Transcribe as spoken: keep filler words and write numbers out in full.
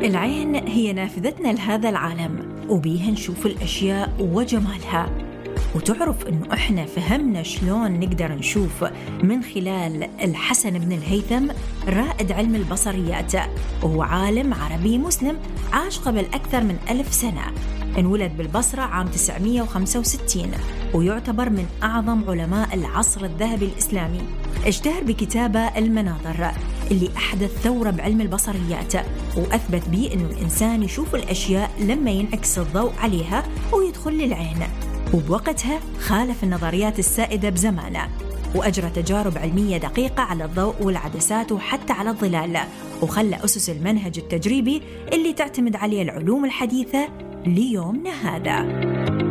العين هي نافذتنا لهذا العالم، وبيها نشوف الأشياء وجمالها. وتعرف إنه إحنا فهمنا شلون نقدر نشوف من خلال الحسن بن الهيثم، رائد علم البصريات، وهو عالم عربي مسلم عاش قبل أكثر من ألف سنة. انولد بالبصرة عام تسعمية وخمسة وستين، ويعتبر من أعظم علماء العصر الذهبي الإسلامي. اشتهر بكتابة المناظر اللي أحدث ثورة بعلم البصريات، وأثبت به أنه الإنسان يشوف الأشياء لما ينعكس الضوء عليها ويدخل للعين، وبوقتها خالف النظريات السائدة بزمانه، وأجرى تجارب علمية دقيقة على الضوء والعدسات وحتى على الظلال، وخلى أسس المنهج التجريبي اللي تعتمد عليه العلوم الحديثة ليومنا هذا.